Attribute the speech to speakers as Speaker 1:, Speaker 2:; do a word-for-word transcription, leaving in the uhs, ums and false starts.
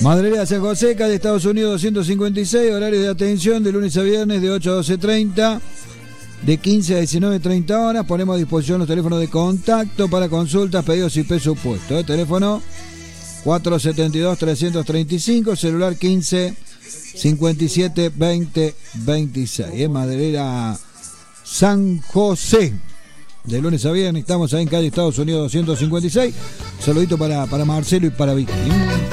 Speaker 1: Maderería San José, calle Estados Unidos doscientos cincuenta y seis, horario de atención de lunes a viernes de ocho a doce treinta, de quince a diecinueve treinta horas. Ponemos a disposición los teléfonos de contacto para consultas, pedidos y presupuesto. ¿eh? Teléfono cuatro setenta y dos trescientos treinta y cinco, celular quince cincuenta y siete veinte veintiséis. ¿eh? Maderería San José. De lunes a viernes estamos ahí en calle Estados Unidos doscientos cincuenta y seis. Saludito para, para Marcelo y para Vicky.